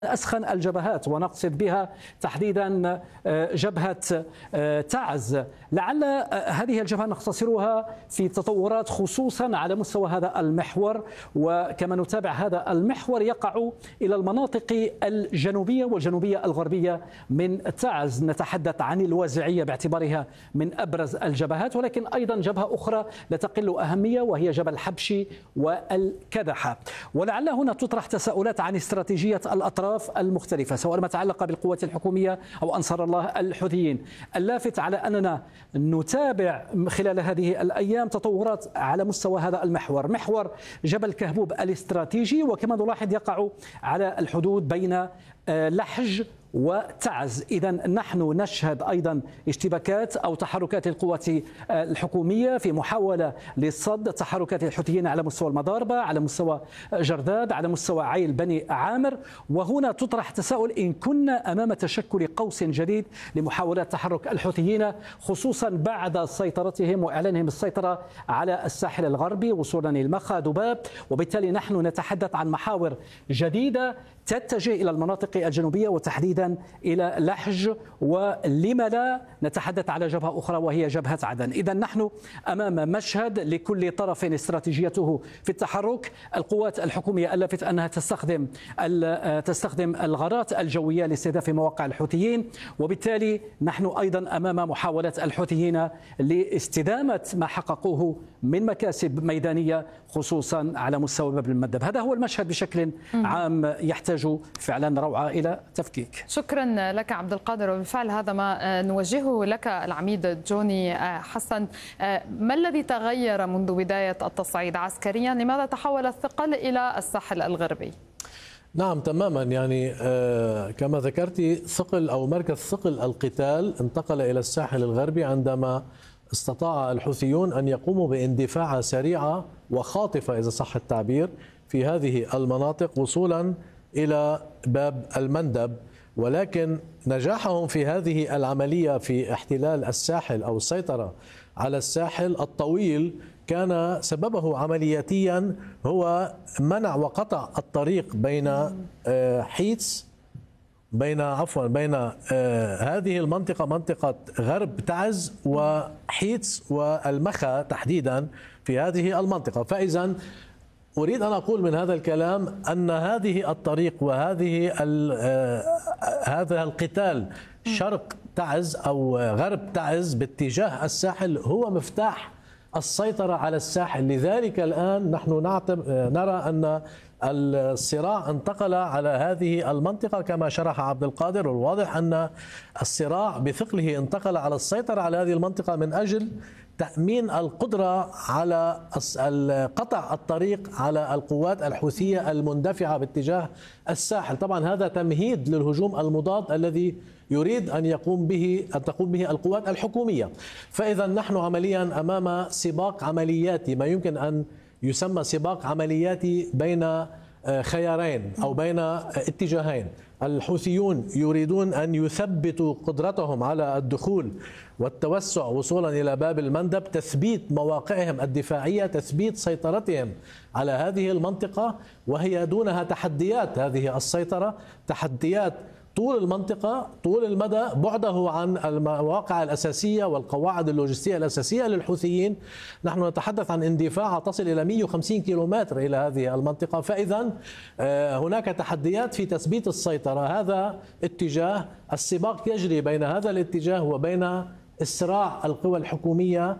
أسخن الجبهات، ونقصد بها تحديدا جبهة تعز. لعل هذه الجبهة نختصرها في تطورات خصوصا على مستوى هذا المحور، وكما نتابع هذا المحور يقع إلى المناطق الجنوبية والجنوبية الغربية من تعز. نتحدث عن الوازعية باعتبارها من أبرز الجبهات، ولكن أيضا جبهة أخرى لا تقل أهمية وهي جبل حبشي والكدحة. ولعل هنا تطرح تساؤلات عن استراتيجية الأطراف المختلفة سواء ما يتعلق بالقوات الحكومية أو أنصار الله الحوثيين. اللافت على أننا نتابع خلال هذه الأيام تطورات على مستوى هذا المحور، محور جبل كهبوب الاستراتيجي، وكما نلاحظ يقع على الحدود بين لحج وتعز. إذا نحن نشهد أيضا اشتباكات أو تحركات القوات الحكومية في محاولة لصد تحركات الحوثيين على مستوى المضاربة، على مستوى جرداد، على مستوى عيل بني عامر. وهنا تطرح تساؤل إن كنا أمام تشكل قوس جديد لمحاولات تحرك الحوثيين، خصوصا بعد سيطرتهم وإعلانهم السيطرة على الساحل الغربي وصولا إلى المخا دباب. وبالتالي نحن نتحدث عن محاور جديدة تتجه إلى المناطق الجنوبية وتحديدا إلى لحج، ولما لا نتحدث على جبهة أخرى وهي جبهة عدن. إذا نحن أمام مشهد لكل طرف استراتيجيته في التحرك. القوات الحكومية ألفت أنها تستخدم الغارات الجوية لاستهداف مواقع الحوثيين، وبالتالي نحن أيضا أمام محاولة الحوثيين لاستدامة ما حققوه من مكاسب ميدانية خصوصا على مستوى باب المندب. هذا هو المشهد بشكل عام يحتاج فعلا روعة إلى تفكيك. شكرا لك عبد القادر، وبالفعل هذا ما نوجهه لك العميد جوني حسن. ما الذي تغير منذ بداية التصعيد عسكريا؟ لماذا تحول الثقل إلى الساحل الغربي؟ نعم تماما، يعني كما ذكرتي ثقل أو مركز ثقل القتال انتقل إلى الساحل الغربي عندما استطاع الحوثيون أن يقوموا باندفاع سريعة وخاطفة إذا صح التعبير في هذه المناطق وصولا إلى باب المندب. ولكن نجاحهم في هذه العملية في احتلال الساحل أو السيطرة على الساحل الطويل كان سببه عملياتيا هو منع وقطع الطريق بين حيتس بين هذه المنطقة، منطقة غرب تعز وحيتس والمخا تحديدا في هذه المنطقة. فإذا أريد أن أقول من هذا الكلام أن هذه الطريق وهذه هذا القتال شرق تعز أو غرب تعز باتجاه الساحل هو مفتاح السيطرة على الساحل. لذلك الآن نحن نرى أن الصراع انتقل على هذه المنطقة كما شرح عبد القادر، والواضح أن الصراع بثقله انتقل على السيطرة على هذه المنطقة من أجل تأمين القدرة على قطع الطريق على القوات الحوثية المندفعة باتجاه الساحل. طبعا هذا تمهيد للهجوم المضاد الذي يريد أن تقوم به القوات الحكومية. فإذا نحن عمليا أمام سباق عملياتي، ما يمكن أن يسمى سباق عملياتي بين خيارين أو بين اتجاهين. الحوثيون يريدون أن يثبتوا قدرتهم على الدخول والتوسع وصولا إلى باب المندب، تثبيت مواقعهم الدفاعية، تثبيت سيطرتهم على هذه المنطقة، وهي دونها تحديات هذه السيطرة، تحديات طول المنطقة، طول المدى، بعده عن المواقع الأساسية والقواعد اللوجستية الأساسية للحوثيين. نحن نتحدث عن اندفاع تصل إلى 150 كيلومتر إلى هذه المنطقة. فإذا هناك تحديات في تثبيت السيطرة. هذا اتجاه، السباق يجري بين هذا الاتجاه وبين إسراع القوى الحكومية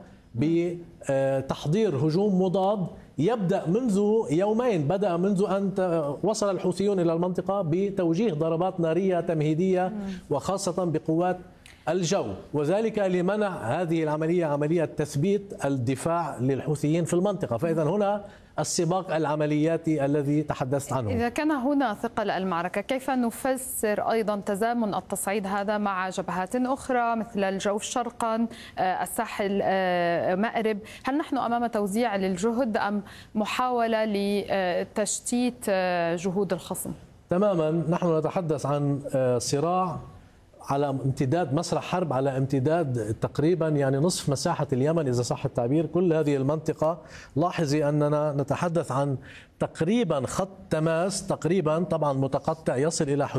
بتحضير هجوم مضاد يبدأ منذ يومين، بدأ منذ أن وصل الحوثيون إلى المنطقة بتوجيه ضربات نارية تمهيدية وخاصة بقوات الجو، وذلك لمنع هذه العملية، عملية تثبيت الدفاع للحوثيين في المنطقة. فإذا هنا السباق العملياتي الذي تحدثت عنه. إذا كان هنا ثقل المعركة، كيف نفسر أيضا تزامن التصعيد هذا مع جبهات أخرى مثل الجوف شرقا، الساحل مأرب؟ هل نحن أمام توزيع للجهد أم محاولة لتشتيت جهود الخصم؟ تماما، نحن نتحدث عن صراع على امتداد مسرح حرب، على امتداد تقريبا يعني نصف مساحة اليمن إذا صح التعبير. كل هذه المنطقة، لاحظي أننا نتحدث عن تقريبا خط تماس تقريبا طبعا متقطع يصل إلى